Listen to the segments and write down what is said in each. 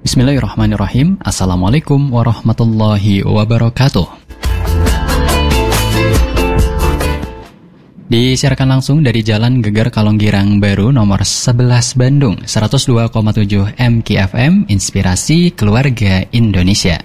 Bismillahirrahmanirrahim. Assalamualaikum warahmatullahi wabarakatuh. Disiarkan langsung dari Jalan Geger Kalonggirang Baru nomor 11 Bandung, 102,7 MKFM, Inspirasi Keluarga Indonesia.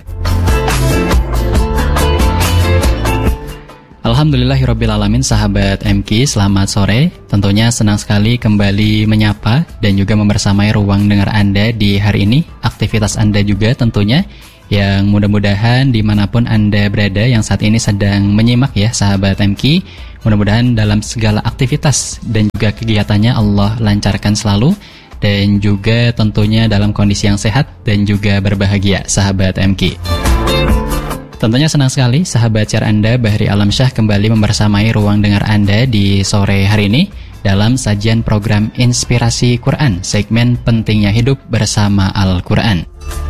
Alhamdulillahirrabbilalamin, sahabat MK, selamat sore. Tentunya senang sekali kembali menyapa dan juga membersamai ruang dengar Anda di hari ini. Aktivitas Anda juga tentunya, yang mudah-mudahan dimanapun Anda berada yang saat ini sedang menyimak ya sahabat MK. Mudah-mudahan dalam segala aktivitas dan juga kegiatannya Allah lancarkan selalu. Dan juga tentunya dalam kondisi yang sehat dan juga berbahagia sahabat MK. Tentunya senang sekali sahabat siar Anda Bahri Alamsyah kembali membersamai ruang dengar Anda di sore hari ini dalam sajian program Inspirasi Quran, segmen Pentingnya Hidup Bersama Al-Quran.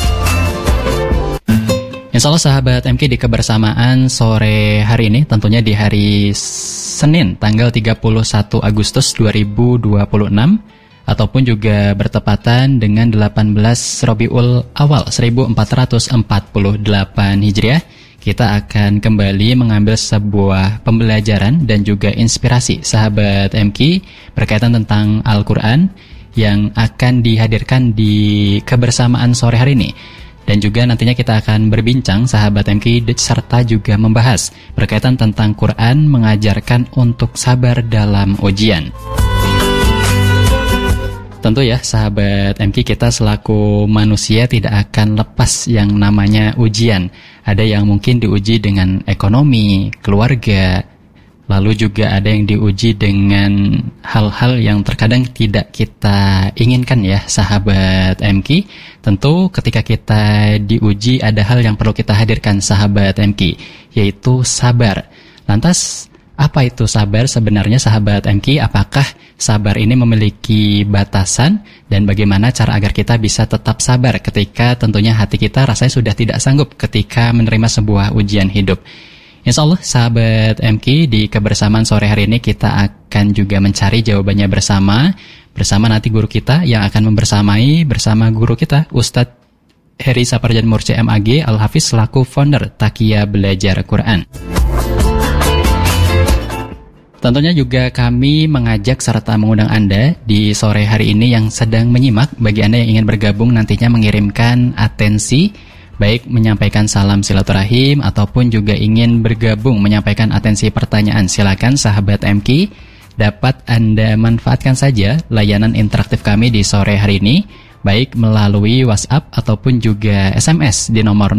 Insya Allah sahabat MK, di kebersamaan sore hari ini, tentunya di hari Senin tanggal 31 Agustus 2026 ataupun juga bertepatan dengan 18 Rabiul Awal 1448 Hijriah, kita akan kembali mengambil sebuah pembelajaran dan juga inspirasi sahabat MK berkaitan tentang Al-Quran yang akan dihadirkan di kebersamaan sore hari ini. Dan juga nantinya kita akan berbincang sahabat MK serta juga membahas berkaitan tentang Quran mengajarkan untuk sabar dalam ujian. Tentu ya sahabat MK, kita selaku manusia tidak akan lepas yang namanya ujian. Ada yang mungkin diuji dengan ekonomi, keluarga, lalu juga ada yang diuji dengan hal-hal yang terkadang tidak kita inginkan ya sahabat MK. Tentu ketika kita diuji ada hal yang perlu kita hadirkan sahabat MK, yaitu sabar. Lantas apa itu sabar sebenarnya sahabat MK? Apakah sabar ini memiliki batasan? Dan bagaimana cara agar kita bisa tetap sabar ketika tentunya hati kita rasanya sudah tidak sanggup ketika menerima sebuah ujian hidup? Insya Allah sahabat MK, di kebersamaan sore hari ini kita akan juga mencari jawabannya bersama nanti guru kita yang akan membersamai bersama guru kita Ustadz Heri Saparjan Murce MAG Al-Hafiz selaku founder Takia Belajar Quran. Tentunya juga kami mengajak serta mengundang Anda di sore hari ini yang sedang menyimak, bagi Anda yang ingin bergabung nantinya mengirimkan atensi, baik menyampaikan salam silaturahim ataupun juga ingin bergabung menyampaikan atensi pertanyaan. Silakan sahabat MK, dapat Anda manfaatkan saja layanan interaktif kami di sore hari ini, baik melalui WhatsApp ataupun juga SMS di nomor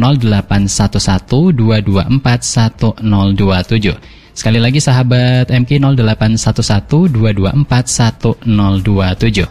0811-224-1027. Sekali lagi sahabat MK, 0811-224-1027.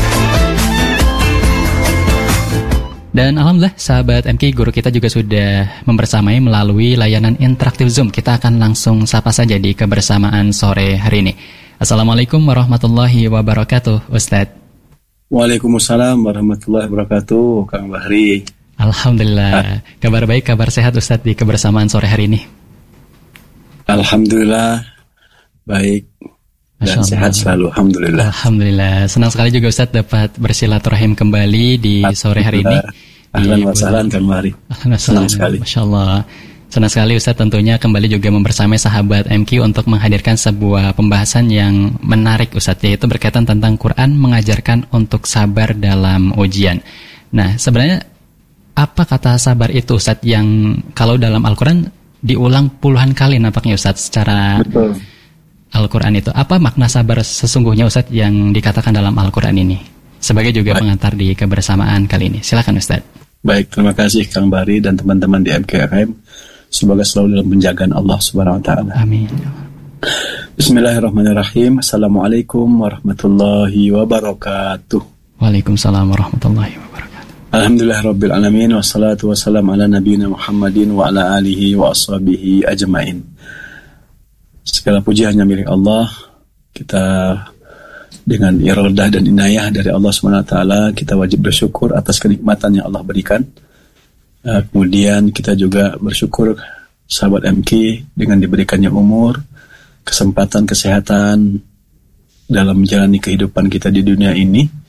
Dan alhamdulillah sahabat MK, guru kita juga sudah membersamai melalui layanan interaktif Zoom. Kita akan langsung sapa saja di kebersamaan sore hari ini. Assalamualaikum warahmatullahi wabarakatuh Ustadz. Waalaikumsalam warahmatullahi wabarakatuh Kang Bahri. Alhamdulillah, kabar baik, kabar sehat Ustadz di kebersamaan sore hari ini. Alhamdulillah baik dan sehat selalu. Alhamdulillah. Alhamdulillah. Senang sekali juga Ustadz dapat bersilaturahim kembali di sore hari ini. Ahlan wa sahlan Kang Bahri. Senang sekali. Masya Allah. Senang sekali Ustadz tentunya kembali juga membersamai sahabat MK untuk menghadirkan sebuah pembahasan yang menarik Ustadz, yaitu berkaitan tentang Quran mengajarkan untuk sabar dalam ujian. Nah sebenarnya apa kata sabar itu Ustadz yang kalau dalam Al-Quran diulang puluhan kali nampaknya Ustadz secara Betul. Al-Quran itu. Apa makna sabar sesungguhnya Ustadz yang dikatakan dalam Al-Quran ini? Sebagai juga pengantar di kebersamaan kali ini. Silakan Ustadz. Baik, terima kasih Kang Bahri dan teman-teman di MKFM. Semoga selalu dalam penjagaan Allah Subhanahu wa taala. Amin. Bismillahirrahmanirrahim. Assalamualaikum warahmatullahi wabarakatuh. Waalaikumsalam warahmatullahi wabarakatuh. Alhamdulillahirabbil alamin wassalatu wassalamu ala nabiyina Muhammadin wa ala alihi wa ashabihi ajmain. Segala puji hanya milik Allah. Kita dengan iradah dan inayah dari Allah Subhanahu wa taala, kita wajib bersyukur atas kenikmatan yang Allah berikan. Kemudian kita juga bersyukur sahabat MK dengan diberikannya umur, kesempatan, kesehatan dalam menjalani kehidupan kita di dunia ini.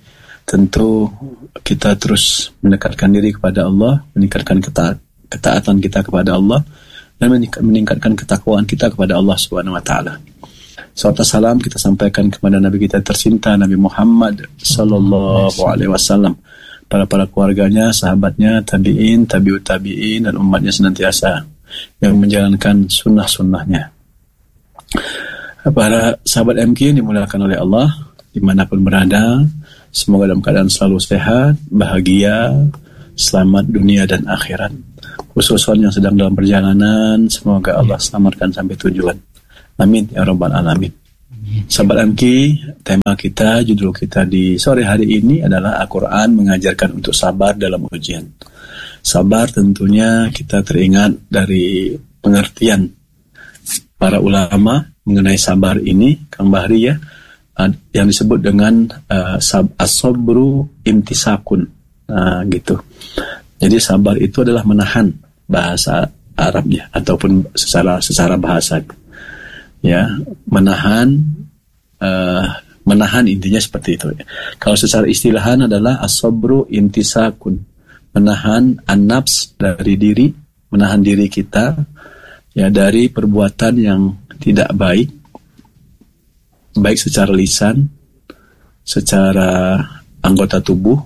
tentu kita terus mendekatkan diri kepada Allah, meningkatkan ketaatan kita kepada Allah, dan meningkatkan ketakwaan kita kepada Allah Subhanahu wa taala. Salawat salam kita sampaikan kepada Nabi kita tercinta Nabi Muhammad sallallahu alaihi wasallam, para keluarganya, sahabatnya, tabi'in, tabi'ut tabi'in, dan umatnya senantiasa yang menjalankan sunnah-sunnahnya. Para sahabat MQ yang dimuliakan oleh Allah dimanapun berada, semoga dalam keadaan selalu sehat, bahagia, selamat dunia dan akhirat. Khususnya yang sedang dalam perjalanan, semoga Allah selamatkan sampai tujuan. Amin ya rabbal alamin. Sahabat MQ, tema kita, judul kita di sore hari ini adalah Al-Quran mengajarkan untuk sabar dalam ujian. Sabar tentunya kita teringat dari pengertian para ulama mengenai sabar ini, Kang Bahri ya, yang disebut dengan as-sabru imtisakun, gitu. Jadi sabar itu adalah menahan, bahasa Arabnya ataupun secara bahasa, ya, menahan intinya seperti itu. Kalau secara istilahan adalah as-sabru imtisakun, menahan an-nafs dari diri, menahan diri kita ya dari perbuatan yang tidak baik secara lisan, secara anggota tubuh,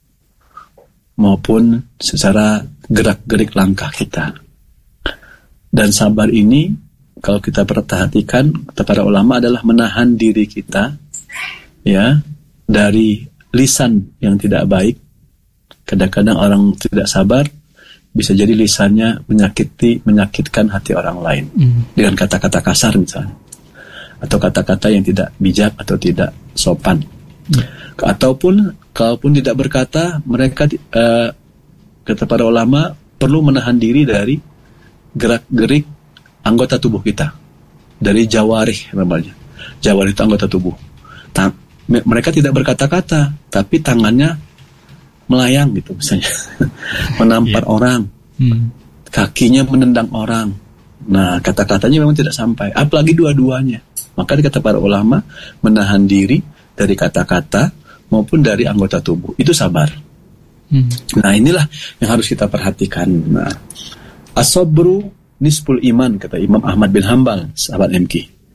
maupun secara gerak-gerik langkah kita. Dan sabar ini, kalau kita perhatikan, kata para ulama, adalah menahan diri kita ya dari lisan yang tidak baik. Kadang-kadang orang tidak sabar, bisa jadi lisannya menyakitkan hati orang lain dengan kata-kata kasar misalnya, atau kata-kata yang tidak bijak atau tidak sopan. Ataupun kalaupun tidak berkata, mereka kata para ulama perlu menahan diri dari gerak-gerik anggota tubuh kita, dari jawarih namanya. Jawarih itu anggota tubuh. Mereka tidak berkata-kata, tapi tangannya melayang gitu misalnya, menampar orang, kakinya menendang orang. Nah, kata-katanya memang tidak sampai, apalagi dua-duanya. Maka kata para ulama, menahan diri dari kata-kata maupun dari anggota tubuh, itu sabar. Nah, inilah yang harus kita perhatikan. Nah, as-sabru nisful iman, kata Imam Ahmad bin Hanbal, sahabat MQ.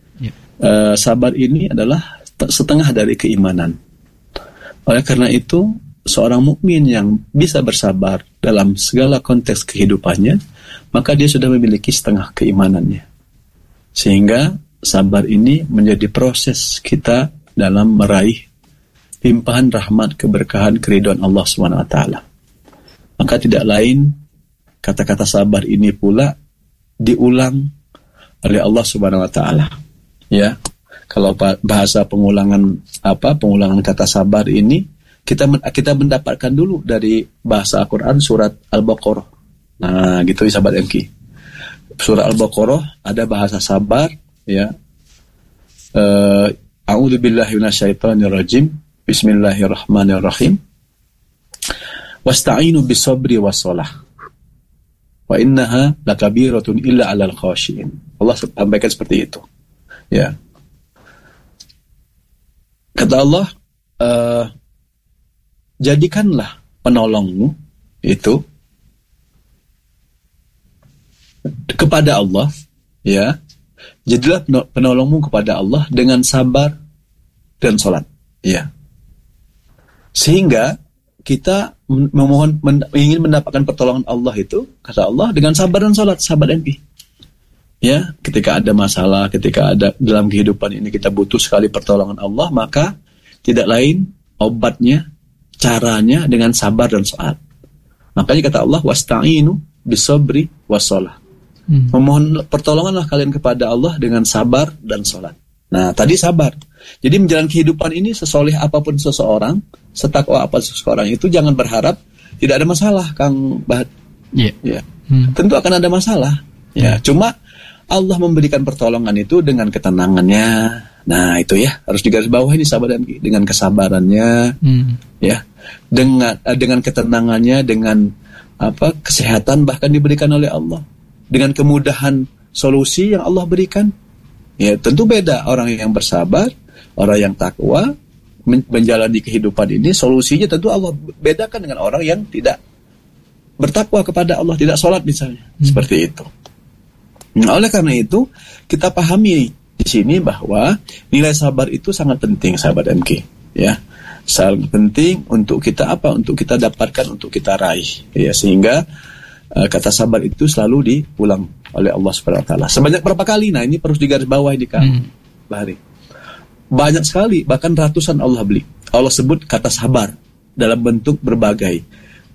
Sabar ini adalah setengah dari keimanan. Oleh karena itu, seorang mukmin yang bisa bersabar dalam segala konteks kehidupannya, maka dia sudah memiliki setengah keimanannya. Sehingga sabar ini menjadi proses kita dalam meraih limpahan rahmat, keberkahan, keridhaan Allah SWT. Maka tidak lain, kata-kata sabar ini pula diulang oleh Allah SWT. Ya, kalau bahasa pengulangan kata sabar ini, kita mendapatkan dulu dari bahasa Al-Quran surat Al-Baqarah. Nah, gitu ya sahabat MQ. Surah Al-Baqarah ada bahasa sabar, ya. A'udzubillahi minasyaitonirrajim. Bismillahirrahmanirrahim. Wasta'inu bis-sabri was-shalah. Wa innaha lakabiratun illa 'alal khashiin. Allah sampaikan seperti itu. Ya. Kata Allah, jadikanlah penolongmu itu kepada Allah, ya. Jadilah penolongmu kepada Allah dengan sabar dan salat, ya. Sehingga kita ingin mendapatkan pertolongan Allah itu, kata Allah, dengan sabar dan salat, sahabat MP. Ya, ketika ada masalah, ketika ada dalam kehidupan ini kita butuh sekali pertolongan Allah, maka tidak lain obatnya, caranya dengan sabar dan salat. Makanya kata Allah, wasta'inu bis-sabri was-shalah. Memohon pertolonganlah kalian kepada Allah dengan sabar dan salat. Nah, tadi sabar. Jadi menjalani kehidupan ini, sesoleh apapun seseorang, setakwa apa seseorang itu, jangan berharap tidak ada masalah, Kang Bahad. Ya. Tentu akan ada masalah. Ya, cuma Allah memberikan pertolongan itu dengan ketenangannya. Nah, itu ya, harus digarisbawahi ini sahabat, dengan kesabarannya, ya, dengan ketenangannya, dengan kesehatan bahkan diberikan oleh Allah, dengan kemudahan solusi yang Allah berikan. Ya, tentu beda orang yang bersabar, orang yang takwa, menjalani kehidupan ini, solusinya tentu Allah bedakan dengan orang yang tidak bertakwa kepada Allah, tidak sholat misalnya, seperti itu. Nah, oleh karena itu kita pahami di sini bahwa nilai sabar itu sangat penting, sahabat MK, ya, sangat penting untuk kita untuk kita dapatkan, untuk kita raih, ya, sehingga kata sabar itu selalu diulang oleh Allah Subhanahu Wa Taala. Sebanyak berapa kali? Nah, ini harus digarisbawahi di Bahari. Banyak sekali, bahkan ratusan Allah sebut kata sabar dalam bentuk berbagai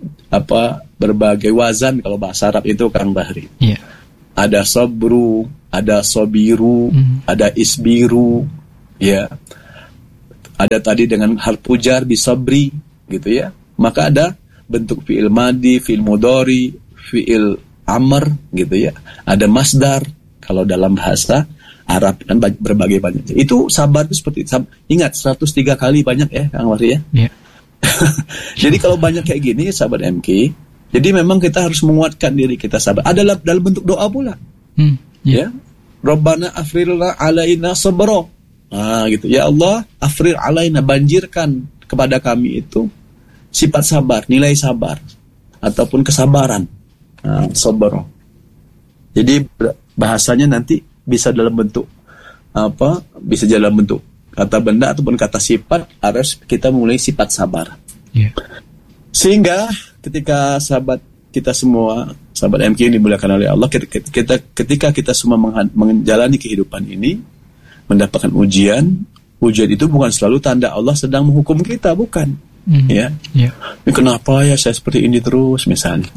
wazan. Kalau bahasa Arab itu Kang Bahri. Yeah. Ada sabru, ada sobiru, ada isbiru, ya. Ada tadi dengan harf pujar bisabri, gitu ya. Maka ada bentuk fi'il madi, fi'il mudhari, fi'il amr, gitu ya. Ada masdar kalau dalam bahasa Arab kan berbagai banyak. Itu sabar itu seperti ingat 103 kali banyak ya Kang Bahri ya. Yeah. Jadi kalau banyak kayak gini sahabat MK, jadi memang kita harus menguatkan diri kita sabar. Ada dalam bentuk doa pula. Ya. Rabbana afrilna alaina sabra. Nah, gitu. Ya Allah, afril alaina, banjirkan kepada kami itu sifat sabar, nilai sabar ataupun kesabaran. Nah, sabra. Jadi bahasanya nanti bisa dalam bentuk bisa dalam bentuk kata benda ataupun kata sifat, harus kita mulai sifat sabar. Yeah. Sehingga ketika sahabat kita semua, sahabat MK yang dimuliakan oleh Allah, ketika kita semua menjalani kehidupan ini, mendapatkan ujian itu bukan selalu tanda Allah sedang menghukum kita, bukan. Ya. Yeah. Ini kenapa ya saya seperti ini terus misalnya.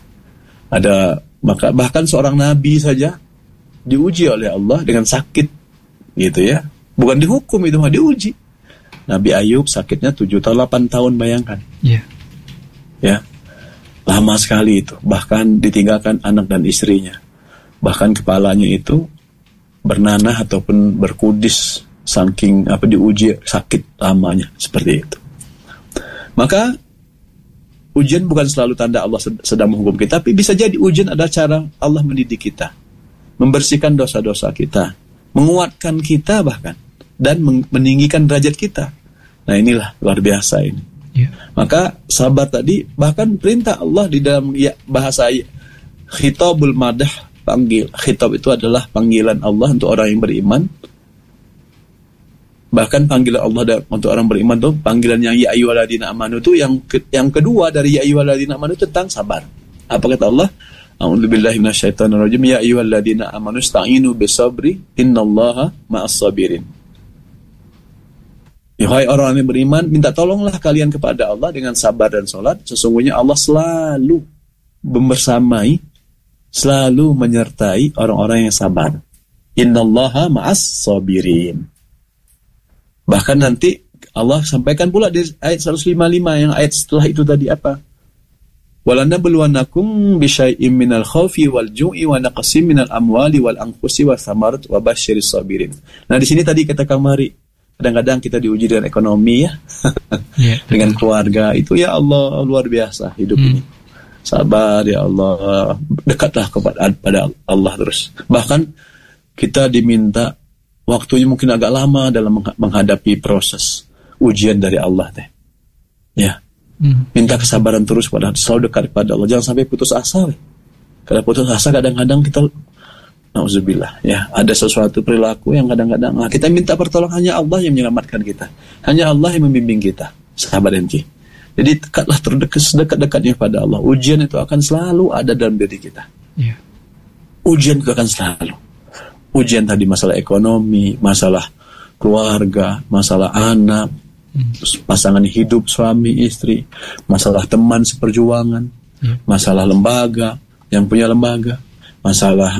Bahkan seorang nabi saja diuji oleh Allah dengan sakit, gitu ya. Bukan dihukum, itu mah diuji. Nabi Ayub sakitnya 7 atau 8 tahun, bayangkan. Yeah. Ya. Lama sekali itu. Bahkan ditinggalkan anak dan istrinya. Bahkan kepalanya itu bernanah ataupun berkudis saking diuji sakit lamanya, seperti itu. Maka ujian bukan selalu tanda Allah sedang menghukum kita, tapi bisa jadi ujian adalah cara Allah mendidik kita, membersihkan dosa-dosa kita, menguatkan kita bahkan, dan meninggikan derajat kita. Nah, inilah luar biasa ini. Yeah. Maka sabar tadi, bahkan perintah Allah di dalam bahasa khitabul madah, khitab itu adalah panggilan Allah untuk orang yang beriman. Bahkan panggilan Allah untuk orang beriman itu panggilan yang ya ayyuhalladzina amanu itu yang kedua dari ya ayyuhalladzina amanu tentang sabar. Apa kata Allah? A'udzubillahi minasyaitonirrajim. Ya ayyuhalladzina amanu ista'inu bisabri innallaha ma'as-sabirin. Hai orang yang beriman, minta tolonglah kalian kepada Allah dengan sabar dan salat. Sesungguhnya Allah selalu membersamai, selalu menyertai orang-orang yang sabar. Innallaha ma'as-sabirin. Bahkan nanti Allah sampaikan pula di ayat 155 yang ayat setelah itu tadi apa? Walanabluwannakum bisyai'im minal khaufi wal ju'i wa naqsim minal amwali wal anfusi was samarat wa basyiris sabirin. Nah, di sini tadi kata Kang Mari, kadang-kadang kita diuji dengan ekonomi ya. Dengan keluarga itu ya Allah, luar biasa hidup ini. Sabar ya Allah, dekatlah kepada Allah terus. Bahkan kita diminta waktunya mungkin agak lama dalam menghadapi proses ujian dari Allah teh. Ya. Minta kesabaran terus pada selalu dekat kepada Allah. Jangan sampai putus asa. Karena putus asa kadang-kadang kita nauzubillah ya, ada sesuatu perilaku yang kadang-kadang kita minta pertolongan, hanya Allah yang menyelamatkan kita. Hanya Allah yang membimbing kita. Sahabat MK. Jadi dekatlah sedekat-dekatnya pada Allah. Ujian itu akan selalu ada dalam diri kita. Yeah. Ujian itu akan selalu. Ujian tadi masalah ekonomi, masalah keluarga, masalah anak, pasangan hidup, suami, istri, masalah teman seperjuangan, masalah lembaga, yang punya lembaga, masalah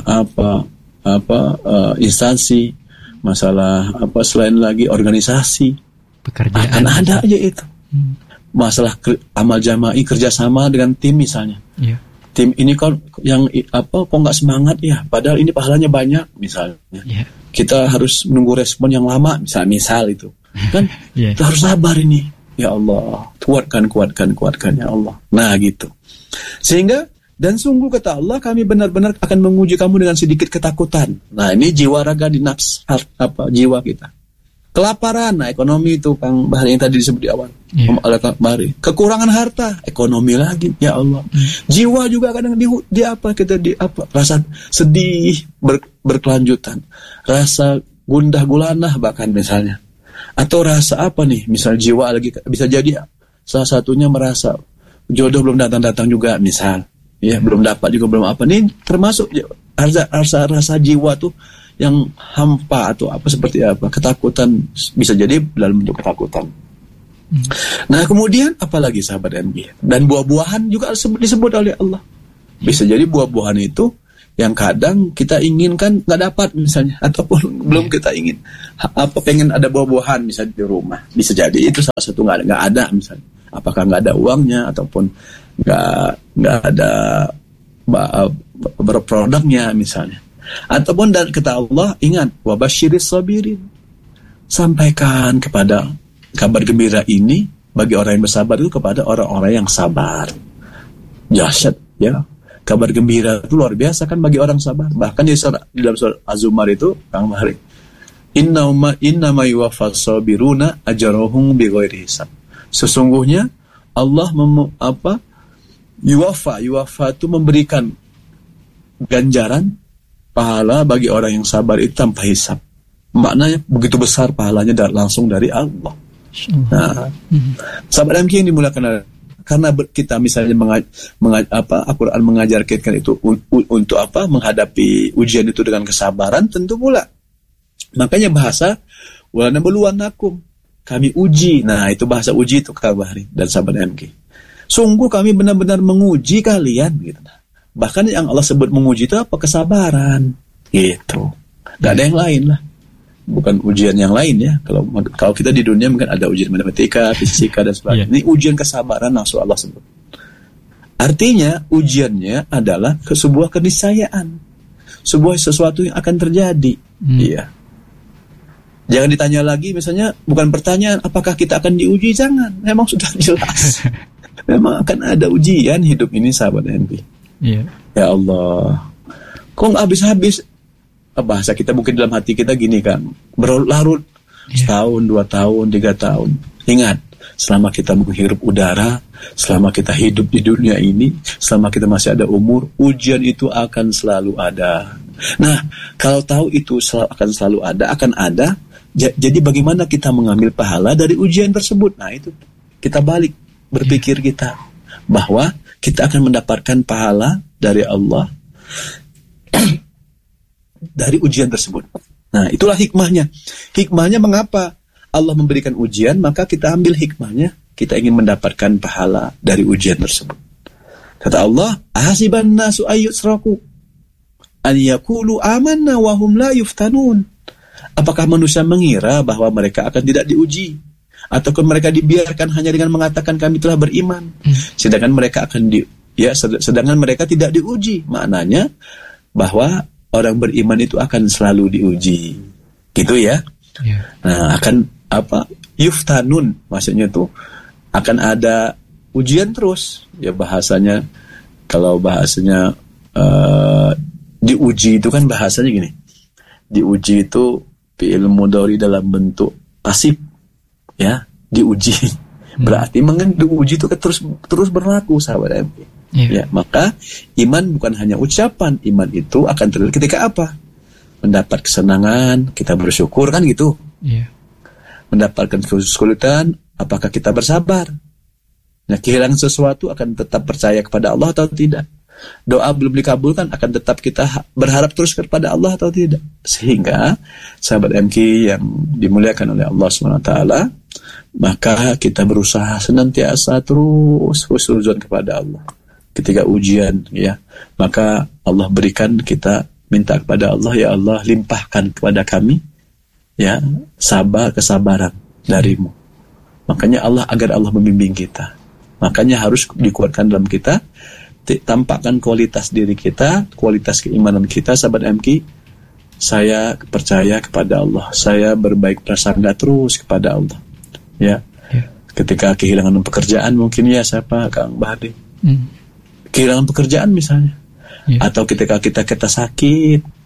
instansi, masalah selain lagi organisasi, pekerjaan, akan ada aja itu. Masalah amal jama'i, kerjasama dengan tim misalnya. Yeah. Tim ini kok nggak semangat ya, padahal ini pahalanya banyak misalnya. Yeah. Kita harus menunggu respon yang lama misal itu kan. Yeah. Kita harus sabar ini ya Allah, kuatkan ya Allah. Nah gitu, sehingga dan sungguh kata Allah, kami benar-benar akan menguji kamu dengan sedikit ketakutan. Nah ini jiwa raga di nafs jiwa kita. Kelaparan, nah ekonomi itu Kang Bahri yang tadi disebut di awal. Oleh Kang Bahri. Kekurangan harta, ekonomi lagi, ya Allah. Jiwa juga kadang rasa sedih berkelanjutan, rasa gundah gulana bahkan misalnya. Atau rasa apa nih? Misal jiwa lagi bisa jadi salah satunya merasa jodoh belum datang juga misal. Ya, belum dapat juga belum apa. Ini termasuk rasa jiwa tuh yang hampa atau apa seperti apa, ketakutan, bisa jadi dalam bentuk ketakutan. Nah kemudian apalagi sahabat MG, dan buah-buahan juga disebut oleh Allah. Bisa jadi buah-buahan itu yang kadang kita inginkan nggak dapat misalnya, ataupun belum kita ingin pengen ada buah-buahan misalnya di rumah, bisa jadi itu salah satu nggak ada misalnya, apakah nggak ada uangnya ataupun nggak ada produknya misalnya. Ataupun dari kata Allah, ingat, wabasyiris sabirin, sampaikan kepada kabar gembira ini bagi orang yang bersabar itu kepada orang-orang yang sabar. Dahsyat ya, kabar gembira itu luar biasa kan bagi orang sabar. Bahkan di dalam surah Az-Zumar itu Kang Mahri, innama yuwaffas sabiruna ajrahum bighairi hisab. Sesungguhnya Allah yuwaffa itu memberikan ganjaran pahala bagi orang yang sabar itu tanpa hisab. Maknanya begitu besar pahalanya langsung dari Allah. Nah, sahabat MK yang dimulakan karena kita misalnya Al-Quran mengajar kita itu untuk menghadapi ujian itu dengan kesabaran, tentu pula. Makanya bahasa wala nabluwannakum, kami uji. Nah, itu bahasa uji itu Kak Bahri dan sahabat MK. Sungguh kami benar-benar menguji kalian gitu. Bahkan yang Allah sebut menguji itu apa? Kesabaran. Gitu. Gak ada yang lain lah. Bukan ujian yang lain ya. Kalau kita di dunia mungkin ada ujian matematika, fisika dan sebagainya. Ini ujian kesabaran langsung Allah sebut. Artinya ujiannya adalah sebuah keniscayaan. Sebuah sesuatu yang akan terjadi. Iya. Jangan ditanya lagi misalnya, bukan pertanyaan apakah kita akan diuji, jangan. Memang sudah jelas. Memang akan ada ujian hidup ini sahabat NB. Yeah. Ya Allah, kok nggak habis-habis? Bahasa kita mungkin dalam hati kita gini kan, berlarut setahun, 2 tahun, 3 tahun. Ingat, selama kita menghirup udara, selama kita hidup di dunia ini, selama kita masih ada umur, ujian itu akan selalu ada. Nah, kalau tahu itu akan selalu ada, akan ada. Jadi bagaimana kita mengambil pahala dari ujian tersebut? Nah itu kita balik berpikir kita bahwa kita akan mendapatkan pahala dari Allah dari ujian tersebut. Nah, itulah hikmahnya. Hikmahnya mengapa Allah memberikan ujian, maka kita ambil hikmahnya, kita ingin mendapatkan pahala dari ujian tersebut. Kata Allah, ahasiban nasu ayyusraku an yaqulu amanna wa hum la yuftanun. Apakah manusia mengira bahwa mereka akan tidak diuji? Ataukah mereka dibiarkan hanya dengan mengatakan kami telah beriman, sedangkan mereka sedangkan mereka tidak diuji. Maknanya bahwa orang beriman itu akan selalu diuji, gitu ya. Nah, akan yuftanun, maksudnya tuh akan ada ujian terus. Ya bahasanya, kalau bahasanya diuji itu kan bahasanya gini. Diuji itu fi'il mudhari dalam bentuk pasif. Ya, diuji. Berarti diuji itu terus berlaku sahabat MP. Ya, maka iman bukan hanya ucapan, iman itu akan terjadi ketika apa? Mendapat kesenangan, kita bersyukur kan gitu. Mendapatkan kesulitan, apakah kita bersabar? Nah, kehilangan sesuatu akan tetap percaya kepada Allah atau tidak? Doa belum dikabulkan, akan tetap kita berharap terus kepada Allah atau tidak? Sehingga sahabat MK yang dimuliakan oleh Allah SWT, maka kita berusaha senantiasa terus husnuzon kepada Allah. Ketika ujian, ya, maka Allah berikan, kita minta kepada Allah, ya Allah limpahkan kepada kami, ya, kesabaran darimu. Makanya agar Allah membimbing kita. Makanya harus dikuatkan dalam kita, tampakkan kualitas diri kita, kualitas keimanan kita, sahabat MK. Saya percaya kepada Allah, saya berbaik prasangka terus kepada Allah. Ya, ketika kehilangan pekerjaan mungkin ya siapa Kang Bahri, kehilangan pekerjaan misalnya, atau ketika kita sakit,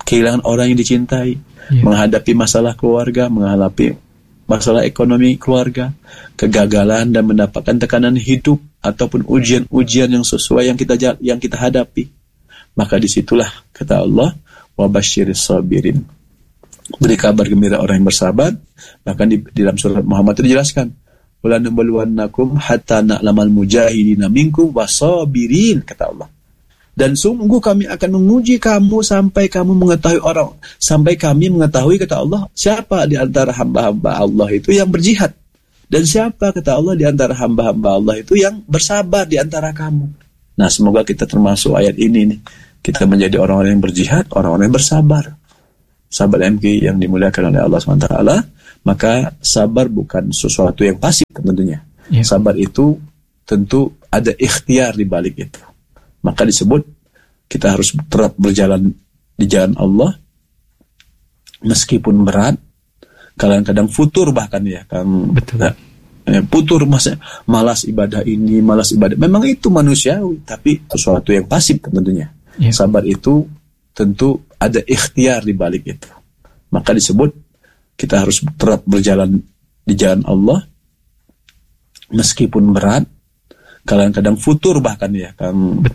kehilangan orang yang dicintai, menghadapi masalah keluarga, menghadapi masalah ekonomi keluarga, kegagalan dan mendapatkan tekanan hidup ataupun ujian-ujian yang sesuai yang kita hadapi. Maka disitulah kata Allah, wabasyiris sabirin. Beri kabar gembira orang yang bersabar. Bahkan di dalam surat Muhammad itu dijelaskan, wala nabluwannakum hatta na'lamal mujahidina minkum wasabirin, kata Allah. Dan sungguh kami akan menguji kamu sampai kami mengetahui, kata Allah, siapa di antara hamba-hamba Allah itu yang berjihad, dan siapa, kata Allah, di antara hamba-hamba Allah itu yang bersabar di antara kamu. Nah, semoga kita termasuk ayat ini nih. Kita menjadi orang-orang yang berjihad, orang-orang yang bersabar. Sahabat MK yang dimuliakan oleh Allah SWT, maka sabar bukan sesuatu yang pasif tentunya. Sabar itu tentu ada ikhtiar di balik itu. Maka disebut kita harus tetap berjalan di jalan Allah meskipun berat, kadang-kadang futur bahkan ya Kang. Betul. Nah, futur malas ibadah ini, malas ibadah. Memang itu manusiawi, tapi sesuatu yang pasif tentunya. Sabar itu tentu ada ikhtiar di balik itu. Maka disebut kita harus tetap berjalan di jalan Allah meskipun berat, kadang-kadang futur bahkan ya Kang.